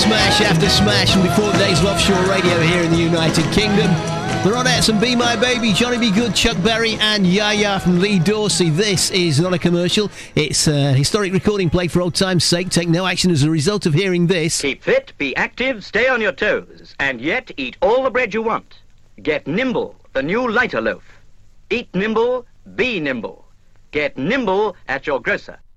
smash after smash from before days of offshore radio here in the United Kingdom. They're on out some Be My Baby, Johnny B. Good, Chuck Berry and Yaya from Lee Dorsey. This is not a commercial. It's a historic recording played for old time's sake. Take no action as a result of hearing this. Keep fit, be active, stay on your toes, and yet eat all the bread you want. Get Nimble, the new lighter loaf. Eat nimble, be nimble. Get Nimble at your grocer.